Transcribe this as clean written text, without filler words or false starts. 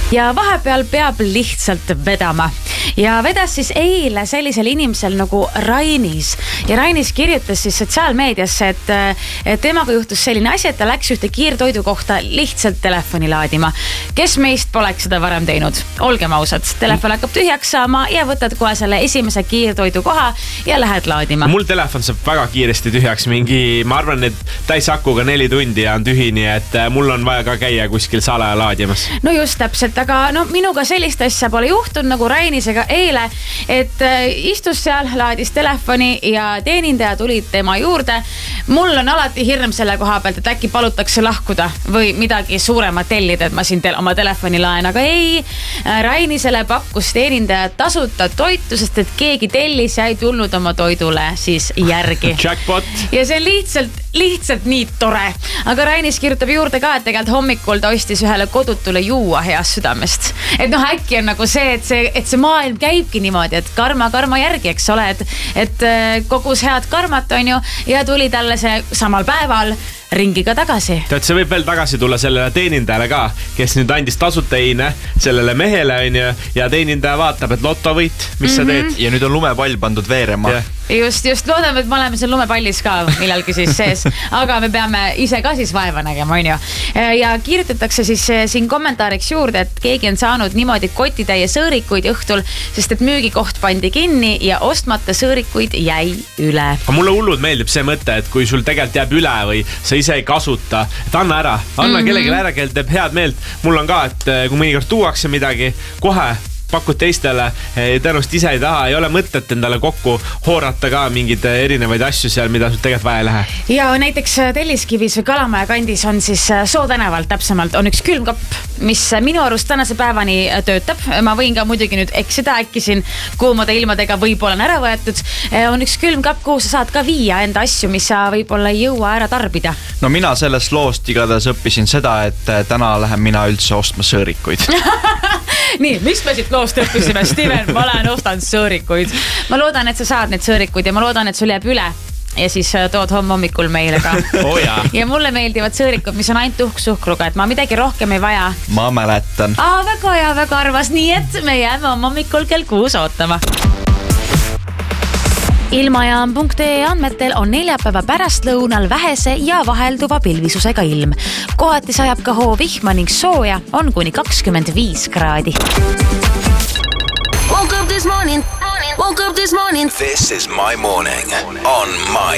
ja vahepeal peab lihtsalt vedama. Ja vedas siis eile sellisel inimesel nagu Rainis. Ja Rainis kirjutas siis sotsiaalmeediasse, et temaga juhtus selline asi, et ta läks ühte kiirtoidu kohta lihtsalt telefoni laadima. Kes meist poleks seda varem teinud? Olgem ausad, telefon hakkab tühjaks saama ja võtad kohe selle esimese kiirtoidu koha ja lähed laadima. Mul telefon saab väga kiiresti tühjaks ma arvan, et täisakuga 4 tundi ja on tühini, et mul on vaja ka käia kuskil salaja laadimas. No just täpselt, aga minuga sellist asja pole juhtunud nagu Rainisega eile, et istus seal, laadis telefoni ja teenindaja tuli tema juurde. Mul on alati hirm selle koha pealt, et äkki palutakse lahkuda või midagi suuremat tellida, et ma siin oma telefoni laen, aga ei. Rainisele pakkus teenindaja tasuta toitu, sest et keegi tellis ja ei tulnud oma toidule siis järgi. Jackpot. Ja see on lihtsalt nii tore. Aga Rainis kirjutab juurde ka, et tegelikult hommikul ta ostis ühele kodutule juua heast südamest. Et äkki on nagu see, et see maailm käibki niimoodi, et karma järgi, eks ole, et kogus head karmat on ju ja tuli talle see samal päeval ringiga tagasi. Tead, see võib veel tagasi tulla sellele teenindajale ka, kes nüüd andis tasuteine sellele mehele on ju, ja teenindaja vaatab, et lotovõit, mis sa teed. Ja nüüd on lumepall pandud veerema. Just, loodame, et me oleme seal lumepallis ka millalgi siis sees, aga me peame ise ka siis vaeva nägema, on ju. Ja kirjutatakse siis siin kommentaariks juurde, et keegi on saanud niimoodi kotitäie sõõrikuid õhtul, sest et müügikoht pandi kinni ja ostmata sõõrikuid jäi üle. Aga mulle hullud meeldib see mõte, et kui sul tegelikult jääb üle või sa ise ei kasuta, et anna ära, kellegi ära, kel teeb head meelt. Mul on ka, et kui mõnikord tuuakse midagi, kohe pakud teistele, tõenäoliselt ise ei taha, ei ole mõtet endale kokku hoorata ka mingid erinevaid asju seal, mida sul tegelikult vaja ei lähe. Ja näiteks Telliskivis või Kalamaja kandis on siis Soo tänavalt täpsemalt on üks külmkapp, mis minu arust tänase päevani töötab. Ma võin ka muidugi nüüd eksida, äkki siin kuumade ilmadega võib-olla on ära võetud. On üks külmkapp, kuhu sa saad ka viia enda asju, mis sa võib-olla ei jõua ära tarbida. No mina sellest loost igatahes õppisin seda, et täna lähen mina üldse ostma sõõrikuid. Nii, mis me siit loost õppisime? Steven, ma lähen ostan sõõrikuid. Ma loodan, et sa saad need sõõrikuid ja ma loodan, et sul jääb üle. Ja siis tood hommikul meile ka. Ja mulle meeldivad sõõrikud, mis on ainult tuhksuhkruga, et ma midagi rohkem ei vaja. Ma mäletan. Väga hea, väga arvas. Nii et me jääme hommikul kell 6 ootama. Ilmajaam.ee andmetel on neljapäeva pärastlõunal vähese ja vahelduva pilvisusega ilm. Kohati sajab ka hoovihma ning sooja on kuni 25 kraadi. Woke up this morning. This is my morning on My